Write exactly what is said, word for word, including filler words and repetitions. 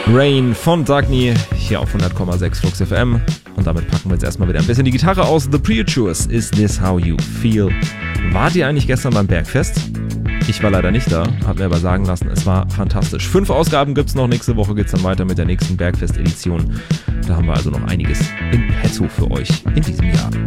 Rain von Dagny hier auf hundert Komma sechs Flux F M. Und damit packen wir jetzt erstmal wieder ein bisschen die Gitarre aus. The Preachers, Is This How You Feel? Wart ihr eigentlich gestern beim Bergfest? Ich war leider nicht da, hab mir aber sagen lassen, es war fantastisch. Fünf Ausgaben gibt's noch, nächste Woche geht's dann weiter mit der nächsten Bergfest-Edition. Da haben wir also noch einiges in petto für euch in diesem Jahr.